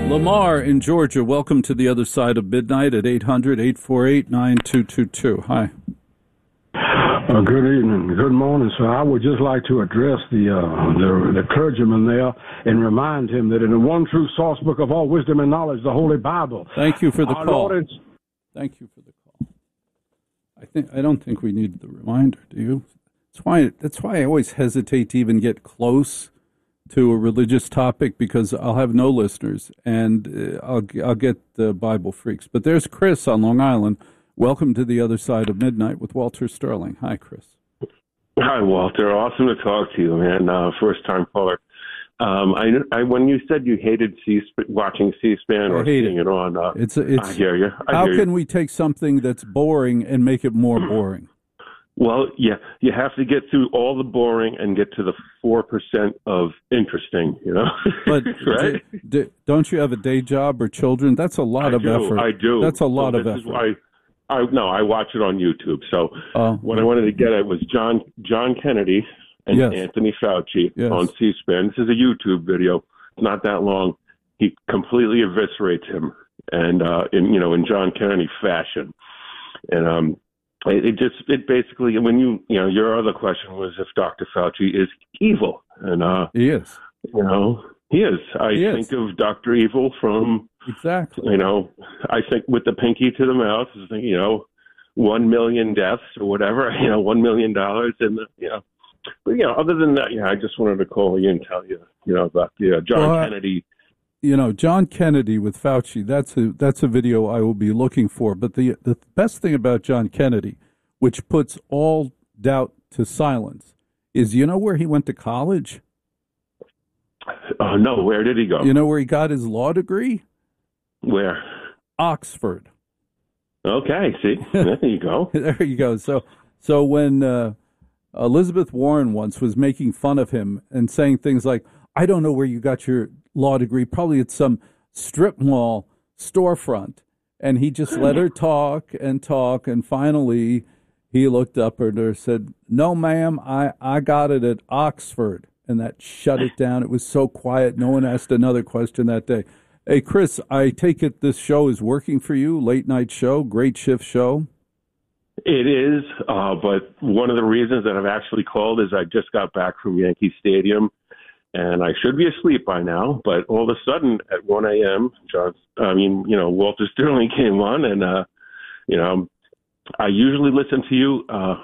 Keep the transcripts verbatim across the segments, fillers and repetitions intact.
Lamar in Georgia, welcome to the other side of midnight at eight hundred, eight four eight, nine two two two. Hi. Uh, good evening. Good morning, sir. I would just like to address the, uh, the the clergyman there and remind him that in the one true source book of all wisdom and knowledge, the Holy Bible. Thank you for the our call. Lord Thank you for the call. I think I don't think we need the reminder, do you? That's why that's why I always hesitate to even get close to a religious topic, because I'll have no listeners and uh, I'll I'll get the Bible freaks. But there's Chris on Long Island. Welcome to the other side of midnight with Walter Sterling. Hi, Chris. Hi, Walter. Awesome to talk to you, man. Uh, first time caller. Um, I, I when you said you hated C watching C-SPAN or seeing it, it on, uh, it's a, it's. I hear you. I how hear can you. we take something that's boring and make it more boring? Well, yeah, you have to get through all the boring and get to the four percent of interesting, you know? But right? d- d- don't you have a day job or children? That's a lot I of do, effort. I do. That's a lot so of this effort. Is why I, no, I watch it on YouTube. So uh, what I wanted to get at was John John Kennedy and yes. Anthony Fauci yes. on C-SPAN. This is a YouTube video. It's not that long. He completely eviscerates him, and uh, in you know in John Kennedy fashion, and um. It just, it basically, when you, you know, your other question was if Doctor Fauci is evil. And, uh, he is. You know, he is. I he think is. of Doctor Evil from, exactly. you know, I think with the pinky to the mouth, you know, one million deaths or whatever, you know, one million dollars. And, you know, but, you know, other than that, yeah, I just wanted to call you and tell you, you know, about the uh, John well, Kennedy. You know, John Kennedy with Fauci, that's a that's a video I will be looking for. But the the best thing about John Kennedy, which puts all doubt to silence, is you know where he went to college? Oh, no, where did he go? You know where he got his law degree? Where? Oxford. Okay, see, there you go. There you go. So, so when uh, Elizabeth Warren once was making fun of him and saying things like, I don't know where you got your law degree, probably at some strip mall storefront. And he just let her talk and talk. And finally, he looked up at her and said, no, ma'am, I, I got it at Oxford. And that shut it down. It was so quiet. No one asked another question that day. Hey, Chris, I take it this show is working for you, late night show, great shift show. It is, uh, but one of the reasons that I've actually called is I just got back from Yankee Stadium. And I should be asleep by now, but all of a sudden at one a.m., John, I mean, you know, Walter Sterling came on, and, uh, you know, I usually listen to you uh,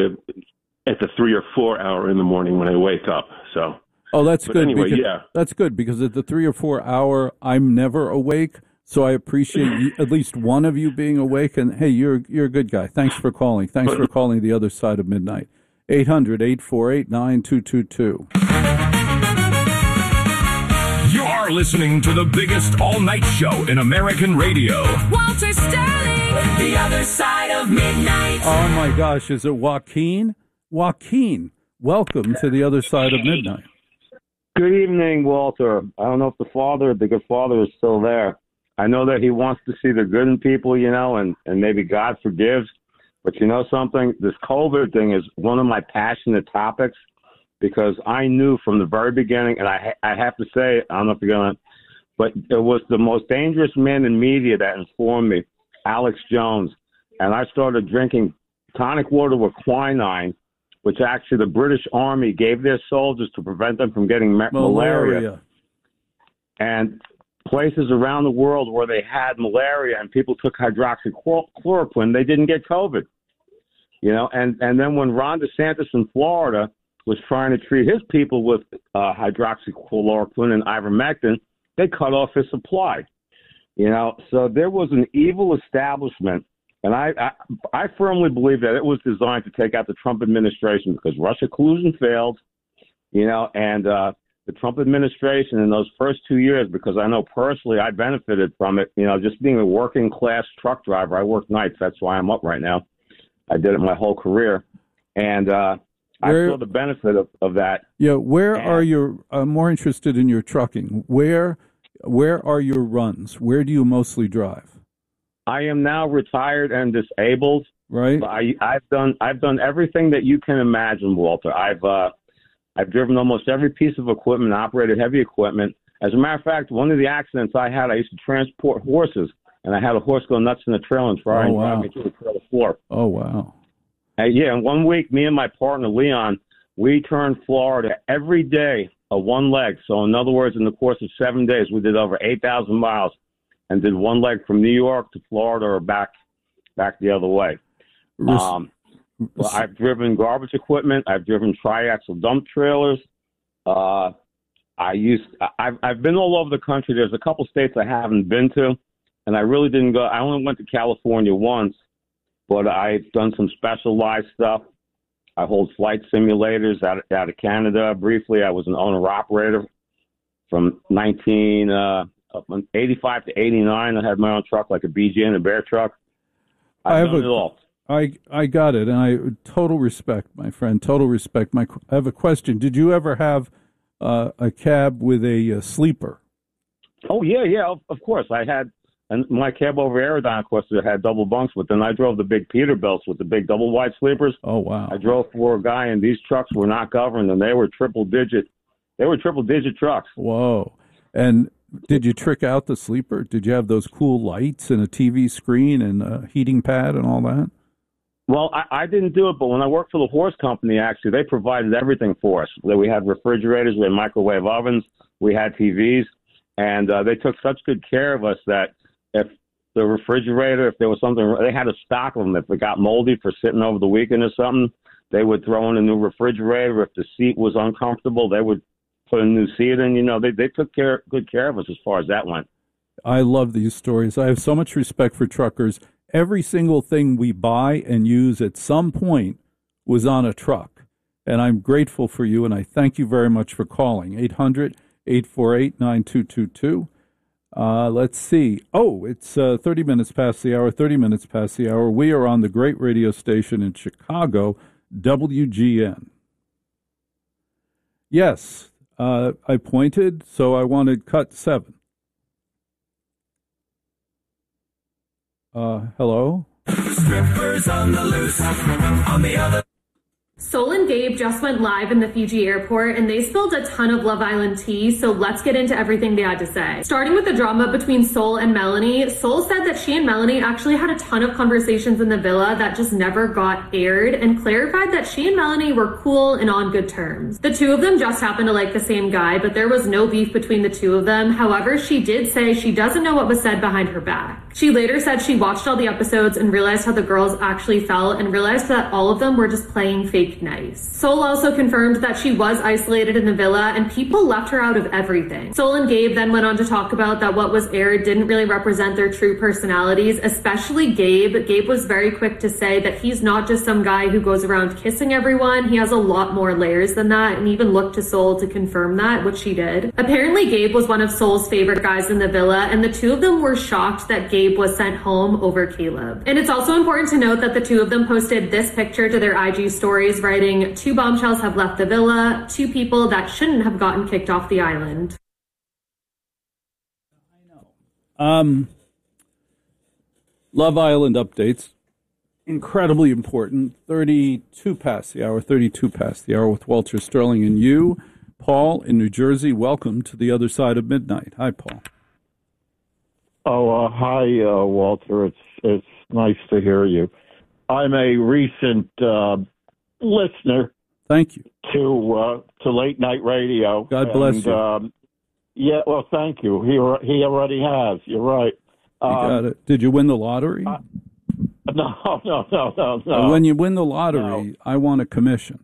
at the three or four hour in the morning when I wake up. So, oh, that's but good. Anyway, because, yeah, that's good because at the three or four hour, I'm never awake. So I appreciate you, at least one of you being awake. And hey, you're you're a good guy. Thanks for calling. Thanks for calling the other side of midnight. eight hundred, eight four eight, nine two two two. You're listening to the biggest all-night show in American radio. Walter Sterling, the other side of midnight. Oh, my gosh. Is it Joaquin? Joaquin, welcome to the other side of midnight. Good evening, Walter. I don't know if the father, the good father, is still there. I know that he wants to see the good in people, you know, and, and maybe God forgives. But you know something? This COVID thing is one of my passionate topics. Because I knew from the very beginning, and I I have to say, I don't know if you're going to, but it was the most dangerous man in media that informed me, Alex Jones. And I started drinking tonic water with quinine, which actually the British Army gave their soldiers to prevent them from getting ma- malaria. malaria. And places around the world where they had malaria and people took hydroxychloroquine, they didn't get COVID. You know, and, and then when Ron DeSantis in Florida was trying to treat his people with uh, hydroxychloroquine and ivermectin, they cut off his supply. You know, so there was an evil establishment, and I, I I firmly believe that it was designed to take out the Trump administration because Russia collusion failed, you know, and uh, the Trump administration in those first two years, because I know personally I benefited from it, you know, just being a working class truck driver. I work nights. That's why I'm up right now. I did it my whole career. And, uh, Where, I saw the benefit of, of that. Yeah, where and, are your? I'm more interested in your trucking. Where, where are your runs? Where do you mostly drive? I am now retired and disabled. Right. I, I've done I've done everything that you can imagine, Walter. I've uh, I've driven almost every piece of equipment, operated heavy equipment. As a matter of fact, one of the accidents I had, I used to transport horses, and I had a horse go nuts in the trailer and try oh, and wow. drive me through the trailer floor. Oh, wow. Uh, yeah, and one week, me and my partner, Leon, we turned Florida every day of one leg. So, in other words, in the course of seven days, we did over eight thousand miles and did one leg from New York to Florida or back back the other way. Um, well, I've driven garbage equipment. I've driven triaxle dump trailers. Uh, I used. I've I've been all over the country. There's a couple states I haven't been to, and I really didn't go. I only went to California once, but I've done some specialized stuff. I hold flight simulators out out of Canada. Briefly, I was an owner operator from nineteen eighty-five to eighty-nine. I had my own truck, like a B G and a Bear truck. I've I have done a, it all. I I got it, and I total respect, my friend. Total respect. My I have a question. Did you ever have uh, a cab with a, a sleeper? Oh yeah, yeah. Of, of course, I had. And my cab over Aerodon, of course, it had double bunks, but then I drove the big Peterbilts with the big double wide sleepers. Oh, wow. I drove for a guy, and these trucks were not governed, and they were triple digit. They were triple digit trucks. Whoa. And did you trick out the sleeper? Did you have those cool lights and a T V screen and a heating pad and all that? Well, I, I didn't do it, but when I worked for the horse company, actually, they provided everything for us. We had refrigerators, we had microwave ovens, we had T Vs, and uh, they took such good care of us that if the refrigerator, if there was something, they had a stock of them. If it got moldy for sitting over the weekend or something, they would throw in a new refrigerator. If the seat was uncomfortable, they would put a new seat in. You know, they, they took care, good care of us as far as that went. I love these stories. I have so much respect for truckers. Every single thing we buy and use at some point was on a truck. And I'm grateful for you, and I thank you very much for calling. eight hundred, eight four eight, nine two two two. Uh, let's see. Oh, it's uh, thirty minutes past the hour, thirty minutes past the hour. We are on the great radio station in Chicago, W G N. Yes, uh, I pointed, so I wanted cut seven. Uh, hello? Strippers on the loose, on the other. Sol and Gabe just went live in the Fiji airport, and they spilled a ton of Love Island tea, so let's get into everything they had to say. Starting with the drama between Sol and Melanie, Sol said that she and Melanie actually had a ton of conversations in the villa that just never got aired, and clarified that she and Melanie were cool and on good terms. The two of them just happened to like the same guy, but there was no beef between the two of them. However, she did say she doesn't know what was said behind her back. She later said she watched all the episodes and realized how the girls actually felt, and realized that all of them were just playing fake nice. Sol also confirmed that she was isolated in the villa and people left her out of everything. Sol and Gabe then went on to talk about that what was aired didn't really represent their true personalities, especially Gabe. Gabe was very quick to say that he's not just some guy who goes around kissing everyone. He has a lot more layers than that, and even looked to Sol to confirm that, which she did. Apparently, Gabe was one of Sol's favorite guys in the villa, and the two of them were shocked that Gabe was sent home over Caleb. And it's also important to note that the two of them posted this picture to their I G stories, writing, "Two bombshells have left the villa, two people that shouldn't have gotten kicked off the island." Um, Love Island updates, incredibly important. thirty-two past the hour, thirty-two past the hour with Walter Sterling and you, Paul in New Jersey. Welcome to the other side of midnight. Hi, Paul. Oh, uh, hi, uh, Walter. It's it's nice to hear you. I'm a recent uh, listener. Thank you. To uh, to late night radio. God bless and, you. Um, yeah, well, thank you. He he already has. You're right. You um, got it. Did you win the lottery? Uh, no, no, no, no, no. When you win the lottery, no. I want a commission.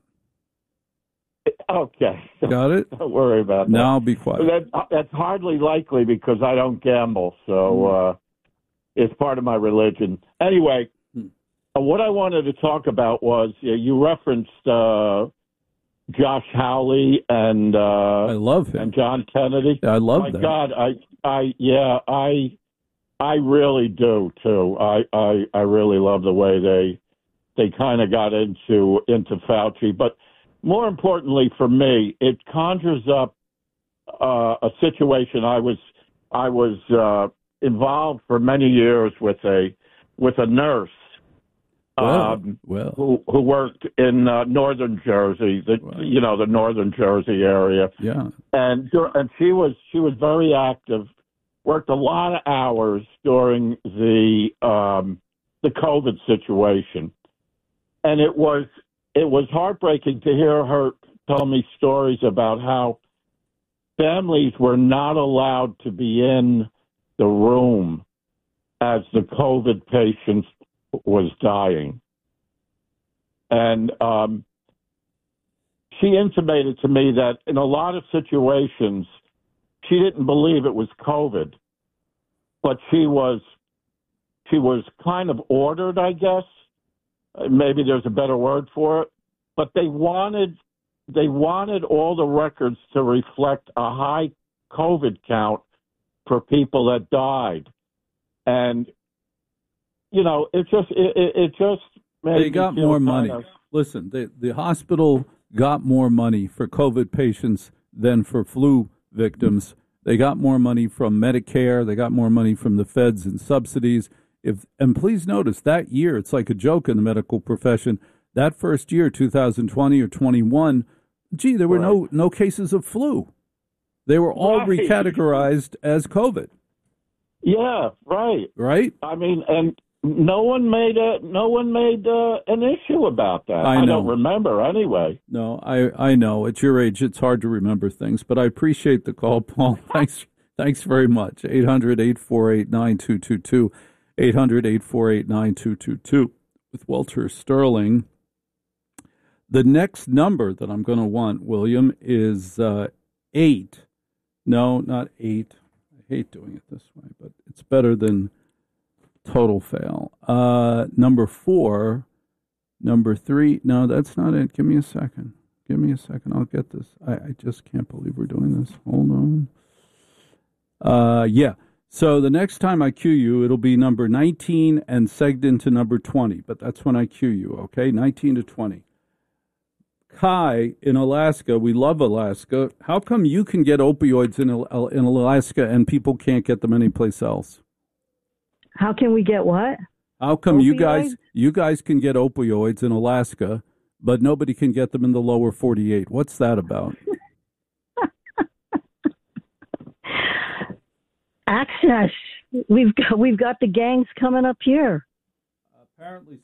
Okay. Got it? Don't worry about that. Now I'll be quiet. That, that's hardly likely because I don't gamble, so uh, it's part of my religion. Anyway, hmm. uh, what I wanted to talk about was uh, you referenced uh, Josh Hawley and uh, I love him. and John Kennedy. Yeah, I love My that. God, I, I, yeah, I, I really do too. I, I, I really love the way they, they kind of got into into Fauci, but. More importantly for me, it conjures up uh, a situation. I was I was uh, involved for many years with a with a nurse Well, um, well. who who worked in uh, northern Jersey, the Right. you know the northern Jersey area. Yeah. And and she was she was very active, worked a lot of hours during the um, the COVID situation, and it was it was heartbreaking to hear her tell me stories about how families were not allowed to be in the room as the COVID patient was dying. And um, she intimated to me that in a lot of situations, she didn't believe it was COVID, but she was she was kind of ordered, I guess. Maybe there's a better word for it. But they wanted they wanted all the records to reflect a high COVID count for people that died. And, you know, it just, it, it, it just made They got more money. Of... Listen, the, the hospital got more money for COVID patients than for flu victims. They got more money from Medicare. They got more money from the feds and subsidies. If And please notice, that year, it's like a joke in the medical profession, that first year, two thousand twenty or twenty-one, gee, there were right. no no cases of flu. They were all right. recategorized as COVID. Yeah, right. Right? I mean, and no one made a no one made uh, an issue about that. I, I know. don't remember anyway. No, I I know. At your age, it's hard to remember things, but I appreciate the call, Paul. Thanks, thanks very much. eight hundred, eight four eight, nine two two two. eight hundred, eight four eight, nine two two two. With Walter Sterling. The next number that I'm going to want, William, is uh, eight. No, not eight. I hate doing it this way, but it's better than total fail. Uh, number four, number three. No, that's not it. Give me a second. Give me a second. I'll get this. I, I just can't believe we're doing this. Hold on. Uh, yeah. So the next time I cue you, it'll be number nineteen and segged into number twenty. But that's when I cue you, okay? nineteen to twenty. Kai in Alaska, we love Alaska. How come you can get opioids in in Alaska and people can't get them anyplace else? How can we get what? How come opioids? you guys you guys can get opioids in Alaska, but nobody can get them in the lower forty-eight? What's that about? Access. We've got we've got the gangs coming up here. Apparently.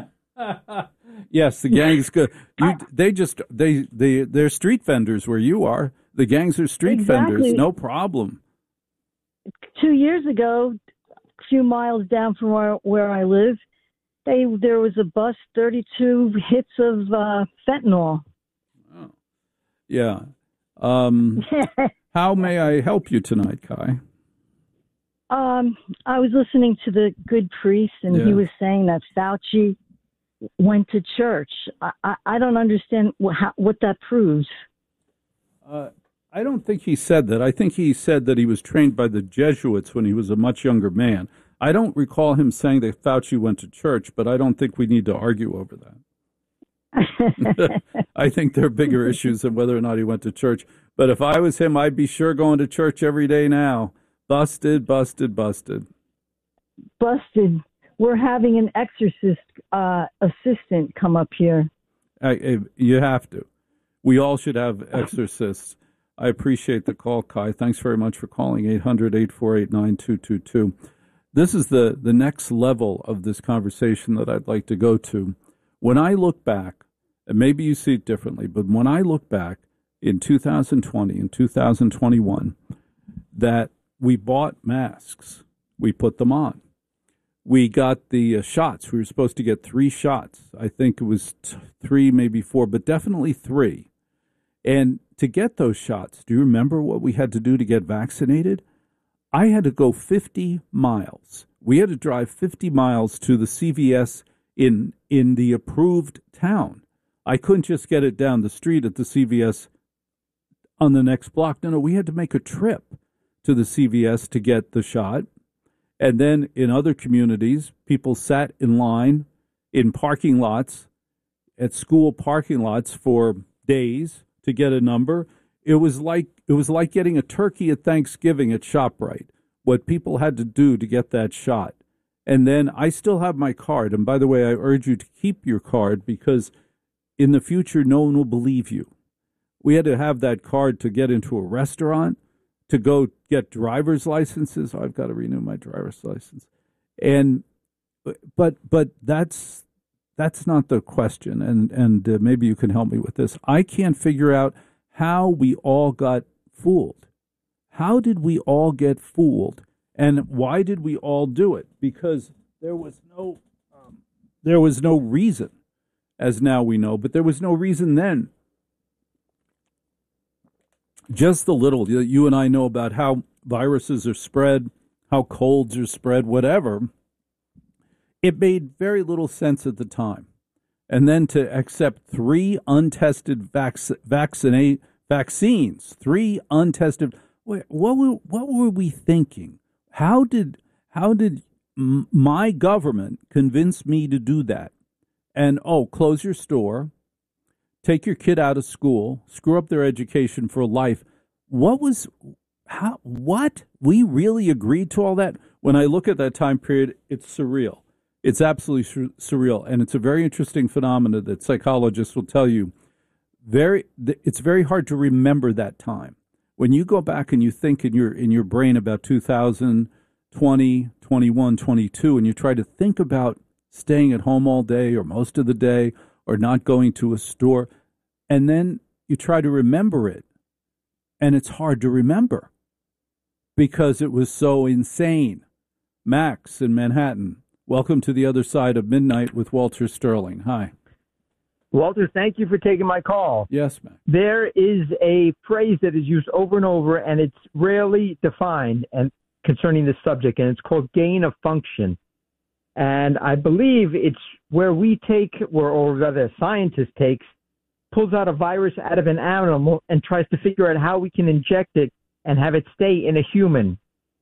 Yes, the gangs go. You, they just they they they're street vendors where you are. The gangs are street exactly. vendors, no problem. Two years ago, a few miles down from where, where I live, they there was a bus, thirty-two hits of uh, fentanyl. Oh. Yeah. Um, how may I help you tonight, Kai? Um, I was listening to the good priest, and yeah. he was saying that Fauci went to church. I, I, I don't understand what, how, what that proves. Uh, I don't think he said that. I think he said that he was trained by the Jesuits when he was a much younger man. I don't recall him saying that Fauci went to church, but I don't think we need to argue over that. I think there are bigger issues than whether or not he went to church. But if I was him, I'd be sure going to church every day now. Busted, busted, busted. Busted. We're having an exorcist uh, assistant come up here. I, I, you have to. We all should have exorcists. I appreciate the call, Kai. Thanks very much for calling, eight hundred, eight four eight, nine two two two. This is the, the next level of this conversation that I'd like to go to. When I look back, and maybe you see it differently, but when I look back in two thousand twenty and two thousand twenty-one, that we bought masks, we put them on. We got the uh, shots. We were supposed to get three shots. I think it was t- three, maybe four, but definitely three. And to get those shots, do you remember what we had to do to get vaccinated? I had to go fifty miles. We had to drive fifty miles to the C V S in in the approved town. I couldn't just get it down the street at the C V S on the next block. No, no, we had to make a trip to the C V S to get the shot. And then in other communities, people sat in line in parking lots, at school parking lots for days to get a number. It was like it was like getting a turkey at Thanksgiving at ShopRite, what people had to do to get that shot. And then I still have my card. And by the way, I urge you to keep your card because in the future, no one will believe you. We had to have that card to get into a restaurant, to go get driver's licenses. Oh, I've got to renew my driver's license. And but but that's that's not the question. And and uh, maybe you can help me with this. I can't figure out how we all got fooled. How did we all get fooled? And why did we all do it? Because there was no um, there was no reason, as now we know, but there was no reason then. Just the little that you and I know about how viruses are spread, how colds are spread, whatever, it made very little sense at the time. And then to accept three untested vac- vaccinate vaccines, three untested, what were, what were we thinking? How did how did m- my government convince me to do that? And, oh, close your store, take your kid out of school, screw up their education for life. What was, how, what? We really agreed to all that? When I look at that time period, it's surreal. It's absolutely sur- surreal. And it's a very interesting phenomenon that psychologists will tell you. Very, it's very hard to remember that time. When you go back and you think in your in your brain about two thousand, twenty, twenty-one, twenty-two, and you try to think about staying at home all day or most of the day or not going to a store, and then you try to remember it, and it's hard to remember because it was so insane. Max in Manhattan, welcome to the other side of midnight with Walter Sterling. Hi. Walter, thank you for taking my call. Yes, ma'am. There is a phrase that is used over and over, and it's rarely defined and concerning this subject, and it's called gain of function. And I believe it's where we take, or, or rather a scientist takes, pulls out a virus out of an animal and tries to figure out how we can inject it and have it stay in a human.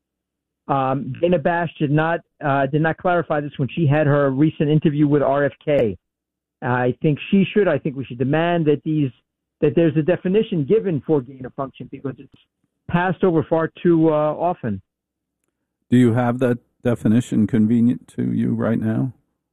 Um, Dana Bash did not uh, did not clarify this when she had her recent interview with R F K. I think she should. I think we should demand that these that there's a definition given for gain of function because it's passed over far too uh, often. Do you have that definition convenient to you right now?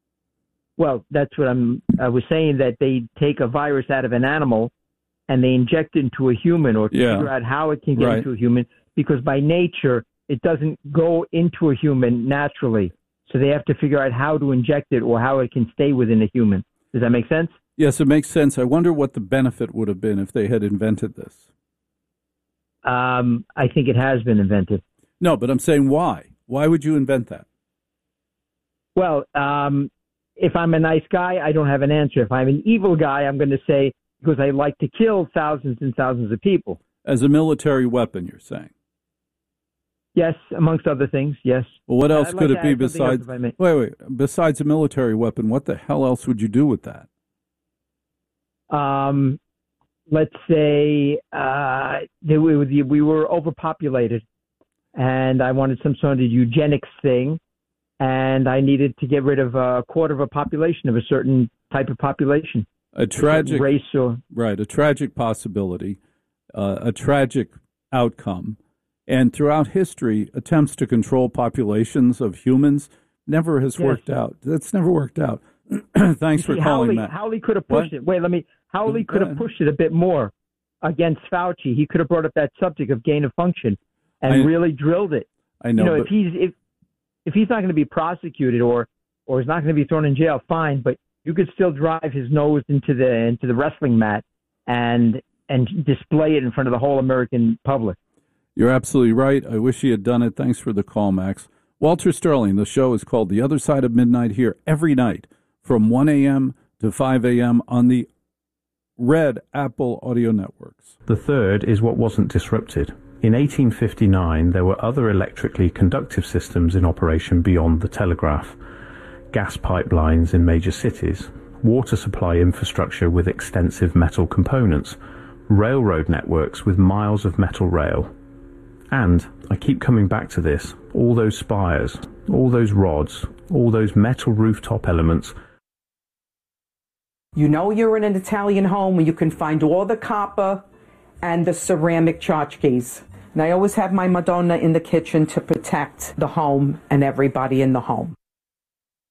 Well, that's what I'm. I was saying that they take a virus out of an animal and they inject it into a human, or to yeah. figure out how it can get right. into a human, because by nature it doesn't go into a human naturally. So they have to figure out how to inject it or how it can stay within a human. Does that make sense? Yes, it makes sense. I wonder what the benefit would have been if they had invented this. Um, I think it has been invented. No, but I'm saying why? Why would you invent that? Well, um, if I'm a nice guy, I don't have an answer. If I'm an evil guy, I'm going to say because I like to kill thousands and thousands of people. As a military weapon, you're saying? Yes, amongst other things, yes. Well, what else I'd could like it to be add besides... else, if Wait, wait. Besides a military weapon, what the hell else would you do with that? Um, let's say uh, they, we, we were overpopulated, and I wanted some sort of eugenics thing, and I needed to get rid of a quarter of a population of a certain type of population. A tragic... A race or... Right, a tragic possibility, uh, a tragic outcome. And throughout history, attempts to control populations of humans never has yes. worked out. That's never worked out. Thanks see, for calling, Howley, Matt. Howley could have pushed what? it. Wait, let me. Howley could have pushed it a bit more against Fauci. He could have brought up that subject of gain of function and I, really drilled it. I know. You know, but, if he's if if he's not going to be prosecuted or or he's not going to be thrown in jail, fine. But you could still drive his nose into the into the wrestling mat and and display it in front of the whole American public. You're absolutely right. I wish he had done it. Thanks for the call, Max. Walter Sterling, the show is called The Other Side of Midnight here every night from one a.m. to five a.m. on the Red Apple Audio Networks. The third is what wasn't disrupted. In eighteen fifty-nine, there were other electrically conductive systems in operation beyond the telegraph. Gas pipelines in major cities, water supply infrastructure with extensive metal components, railroad networks with miles of metal rail. And, I keep coming back to this, all those spires, all those rods, all those metal rooftop elements. You know you're in an Italian home when you can find all the copper and the ceramic tchotchkes. And I always have my Madonna in the kitchen to protect the home and everybody in the home.